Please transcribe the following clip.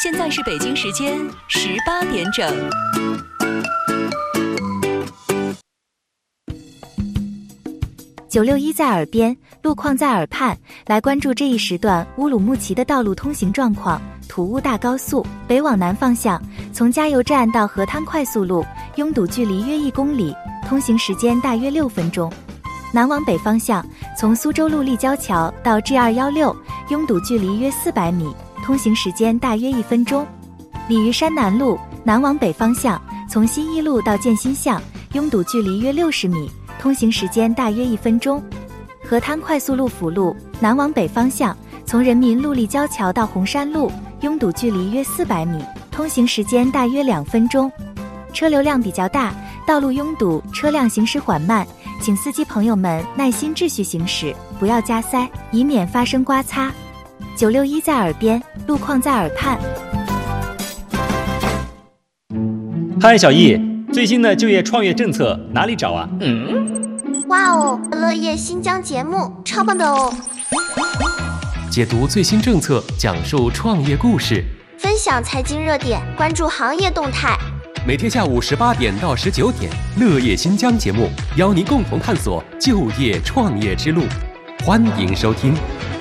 现在是北京时间18点整。 961在耳边，路况在耳畔，来关注这一时段乌鲁木齐的道路通行状况。土乌大高速北往南方向，从加油站到河滩快速路，拥堵距离约1公里，通行时间大约6分钟。南往北方向，从苏州路立交桥到 G216，拥堵距离约400米，通行时间大约1分钟。鲤鱼山南路南往北方向，从新一路到建新巷，拥堵距离约60米，通行时间大约1分钟。河滩快速路辅路南往北方向，从人民路立交桥到红山路，拥堵距离约400米，通行时间大约2分钟。车流量比较大，道路拥堵，车辆行驶缓慢，请司机朋友们耐心秩序行驶，不要加塞，以免发生刮擦。961在耳边，路况在耳畔。 嗨，小易，最新的就业创业政策哪里找啊？ 哇哦，乐业新疆节目超棒的哦！ 解读最新政策，讲述创业故事， 分享财经热点，关注行业动态。 每天下午18点到19点，乐业新疆节目邀您共同探索就业创业之路，欢迎收听。